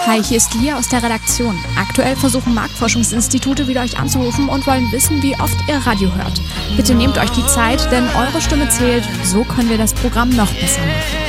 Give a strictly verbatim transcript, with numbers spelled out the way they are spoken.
Hi, hier ist Lia aus der Redaktion. Aktuell versuchen Marktforschungsinstitute wieder euch anzurufen und wollen wissen, wie oft ihr Radio hört. Bitte nehmt euch die Zeit, denn eure Stimme zählt. So können wir das Programm noch besser machen.